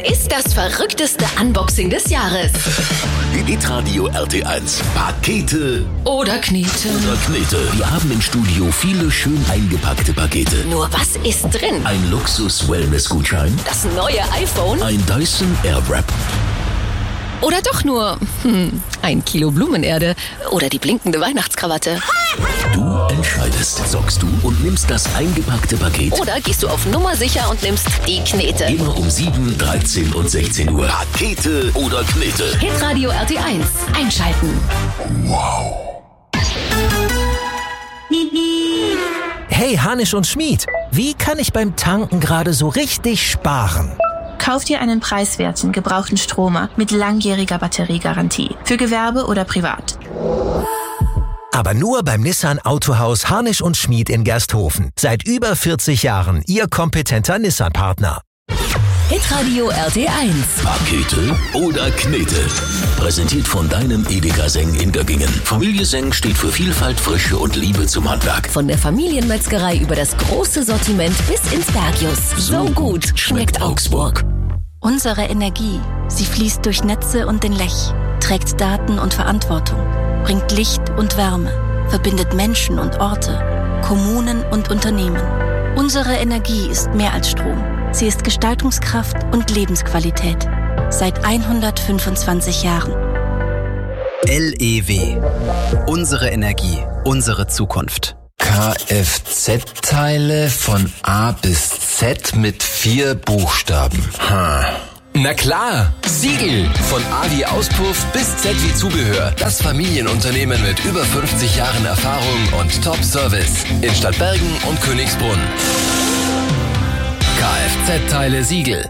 ist das verrückteste Unboxing des Jahres. Hitradio RT1 Pakete Oder Knete. Wir haben im Studio viele schön eingepackte Pakete. Nur was ist drin? Ein Luxus-Wellness-Gutschein, Das neue iPhone? ein Dyson Airwrap. Oder doch nur 1 Kilo Blumenerde oder die blinkende Weihnachtskrawatte? Du entscheidest. Zockst du und nimmst das eingepackte Paket. Oder gehst du auf Nummer sicher und nimmst die Knete? Immer um 7, 13 und 16 Uhr. Pakete oder Knete. Hitradio RT1. Einschalten. Hey, Hanisch und Schmied, wie kann ich beim Tanken gerade so richtig sparen? Kauf dir einen preiswerten, gebrauchten Stromer mit langjähriger Batteriegarantie. Für Gewerbe oder privat. Aber nur beim Nissan Autohaus Hanisch und Schmied in Gersthofen. Seit über 40 Jahren Ihr kompetenter Nissan-Partner. Hitradio RT1. Pakete oder Knete. Präsentiert von deinem Edeka Seng in Göggingen. Familie Seng steht für Vielfalt, Frische und Liebe zum Handwerk. Von der Familienmetzgerei über das große Sortiment bis ins Bergius. So gut schmeckt Augsburg. Unsere Energie, sie fließt durch Netze und den Lech, trägt Daten und Verantwortung, bringt Licht und Wärme, verbindet Menschen und Orte, Kommunen und Unternehmen. Unsere Energie ist mehr als Strom. Sie ist Gestaltungskraft und Lebensqualität. Seit 125 Jahren. LEW. Unsere Energie, unsere Zukunft. Kfz-Teile von A bis Z mit 4 Buchstaben. Na klar, Siegel. Von A wie Auspuff bis Z wie Zubehör. Das Familienunternehmen mit über 50 Jahren Erfahrung und Top-Service. In Stadtbergen und Königsbrunn. Kfz-Teile Siegel.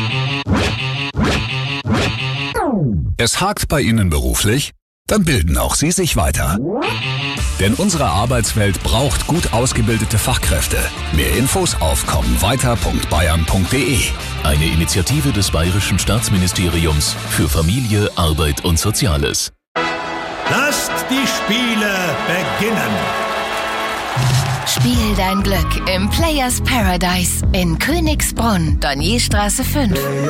Es hakt bei Ihnen beruflich? Dann bilden auch Sie sich weiter. Denn unsere Arbeitswelt braucht gut ausgebildete Fachkräfte. Mehr Infos auf kommenweiter.bayern.de. Eine Initiative des Bayerischen Staatsministeriums für Familie, Arbeit und Soziales. Lasst die Spiele beginnen. Spiel dein Glück im Players Paradise in Königsbrunn, Dornierstraße 5.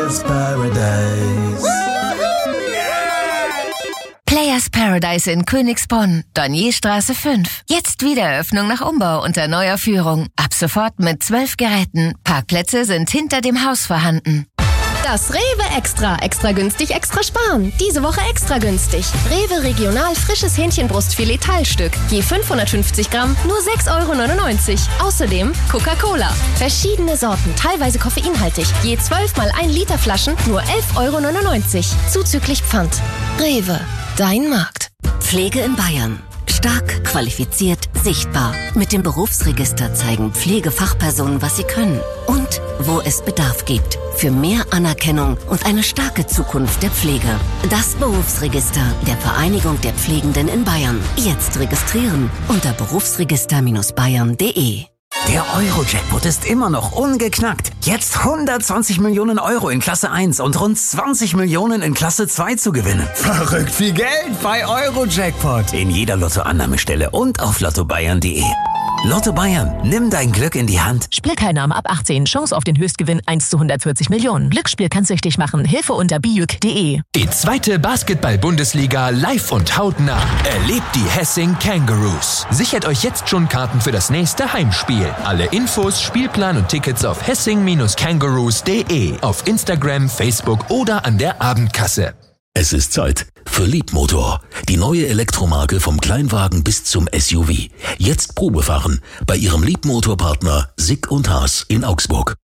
Players Paradise in Königsbrunn, Dornierstraße 5. Jetzt Wiedereröffnung nach Umbau unter neuer Führung. Ab sofort mit 12 Geräten. Parkplätze sind hinter dem Haus vorhanden. Das Rewe Extra. Extra günstig, extra sparen. Diese Woche extra günstig. Rewe Regional frisches Hähnchenbrustfilet Teilstück. Je 550 Gramm, nur 6,99 €. Außerdem Coca-Cola. Verschiedene Sorten, teilweise koffeinhaltig. Je 12 mal 1 Liter Flaschen, nur 11,99 €. Zuzüglich Pfand. Rewe. Dein Markt. Pflege in Bayern. Stark, qualifiziert, sichtbar. Mit dem Berufsregister zeigen Pflegefachpersonen, was sie können und wo es Bedarf gibt. Für mehr Anerkennung und eine starke Zukunft der Pflege. Das Berufsregister der Vereinigung der Pflegenden in Bayern. Jetzt registrieren unter berufsregister-bayern.de. Der Euro-Jackpot ist immer noch ungeknackt. Jetzt 120 Millionen € in Klasse 1 und rund 20 Millionen in Klasse 2 zu gewinnen. Verrückt viel Geld bei Euro-Jackpot. In jeder Lottoannahmestelle und auf lottobayern.de. Lotto Bayern, nimm dein Glück in die Hand. Spielteilnahme ab 18. Chance auf den Höchstgewinn 1 zu 140 Millionen. Glücksspiel kann süchtig machen. Hilfe unter bijuk.de. Die zweite Basketball-Bundesliga live und hautnah. Erlebt die Hessing Kangaroos. Sichert euch jetzt schon Karten für das nächste Heimspiel. Alle Infos, Spielplan und Tickets auf hessing-kangaroos.de. Auf Instagram, Facebook oder an der Abendkasse. Es ist Zeit für Liebmotor. Die neue Elektromarke vom Kleinwagen bis zum SUV. Jetzt Probefahren bei Ihrem Liebmotorpartner Sick & Haas in Augsburg.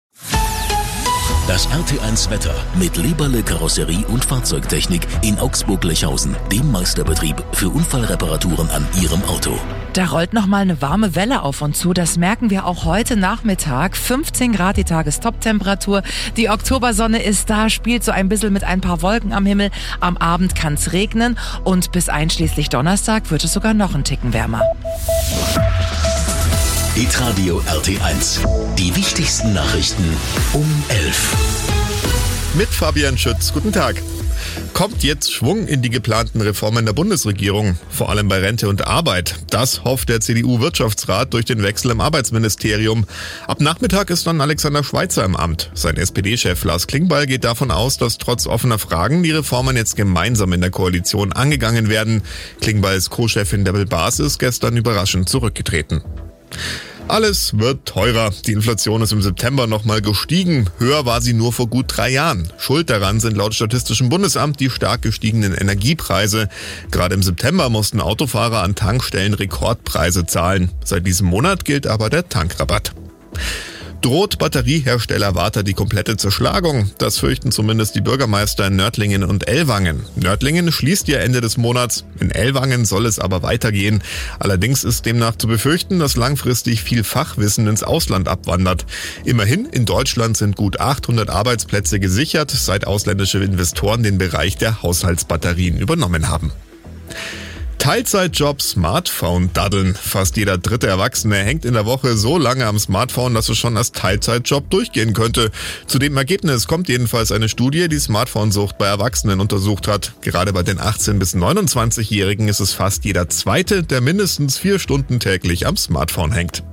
Das RT1 Wetter mit Leberle Karosserie und Fahrzeugtechnik in Augsburg-Lechhausen, dem Meisterbetrieb für Unfallreparaturen an Ihrem Auto. Da rollt noch mal eine warme Welle auf uns zu. Das merken wir auch heute Nachmittag. 15 Grad die Tagestoptemperatur. Die Oktobersonne ist da, spielt so ein bisschen mit ein paar Wolken am Himmel. Am Abend kann es regnen und bis einschließlich Donnerstag wird es sogar noch einen Ticken wärmer. Hitradio RT1. Die wichtigsten Nachrichten um 11. Mit Fabian Schütz. Guten Tag. Kommt jetzt Schwung in die geplanten Reformen der Bundesregierung, vor allem bei Rente und Arbeit. Das hofft der CDU-Wirtschaftsrat durch den Wechsel im Arbeitsministerium. Ab Nachmittag ist dann Alexander Schweitzer im Amt. Sein SPD-Chef Lars Klingbeil geht davon aus, dass trotz offener Fragen die Reformen jetzt gemeinsam in der Koalition angegangen werden. Klingbeils Co-Chefin Debbel Baas ist gestern überraschend zurückgetreten. Alles wird teurer. Die Inflation ist im September nochmal gestiegen. Höher war sie nur vor gut 3 Jahren. Schuld daran sind laut Statistischem Bundesamt die stark gestiegenen Energiepreise. Gerade im September mussten Autofahrer an Tankstellen Rekordpreise zahlen. Seit diesem Monat gilt aber der Tankrabatt. Droht Batteriehersteller Varta die komplette Zerschlagung? Das fürchten zumindest die Bürgermeister in Nördlingen und Ellwangen. Nördlingen schließt ja Ende des Monats. In Ellwangen soll es aber weitergehen. Allerdings ist demnach zu befürchten, dass langfristig viel Fachwissen ins Ausland abwandert. Immerhin, in Deutschland sind gut 800 Arbeitsplätze gesichert, seit ausländische Investoren den Bereich der Haushaltsbatterien übernommen haben. Teilzeitjob, Smartphone daddeln. Fast jeder dritte Erwachsene hängt in der Woche so lange am Smartphone, dass es schon als Teilzeitjob durchgehen könnte. Zu dem Ergebnis kommt jedenfalls eine Studie, die Smartphone-Sucht bei Erwachsenen untersucht hat. Gerade bei den 18- bis 29-Jährigen ist es fast jeder Zweite, der mindestens 4 Stunden täglich am Smartphone hängt.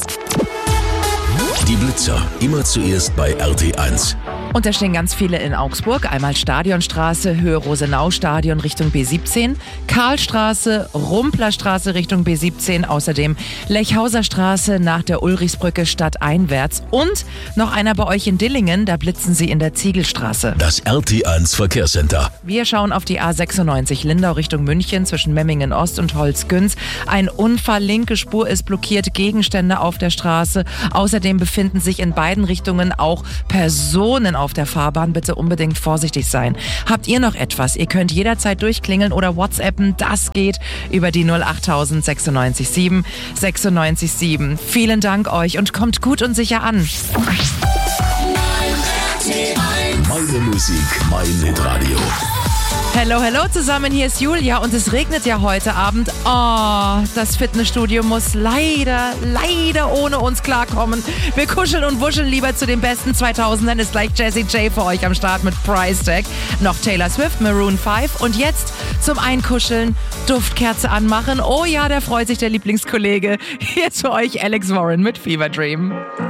Die Blitzer, immer zuerst bei RT1. Und da stehen ganz viele in Augsburg. Einmal Stadionstraße, Höhe Rosenau-Stadion Richtung B17, Karlstraße, Rumplerstraße Richtung B17, außerdem Lechhauser Straße nach der Ulrichsbrücke stadteinwärts und noch einer bei euch in Dillingen, da blitzen sie in der Ziegelstraße. Das RT1 Verkehrscenter. Wir schauen auf die A96 Lindau Richtung München zwischen Memmingen Ost und Holzgünz. Ein Unfall, linke Spur ist blockiert, Gegenstände auf der Straße. Außerdem befinden sich in beiden Richtungen auch Personen auf der Fahrbahn. Bitte unbedingt vorsichtig sein. Habt ihr noch etwas? Ihr könnt jederzeit durchklingeln oder WhatsAppen. Das geht über die 08000 96 7 96 7. Vielen Dank euch und kommt gut und sicher an. Meine Musik, mein Hitradio. Hallo, hallo zusammen, hier ist Julia und es regnet ja heute Abend. Oh, das Fitnessstudio muss leider ohne uns klarkommen. Wir kuscheln und wuscheln lieber zu den besten 2000ern. Ist gleich Jessie J für euch am Start mit Price Tag. Noch Taylor Swift, Maroon 5 und jetzt zum Einkuscheln, Duftkerze anmachen. Oh ja, da freut sich der Lieblingskollege. Hier ist für euch Alex Warren mit Fever Dream.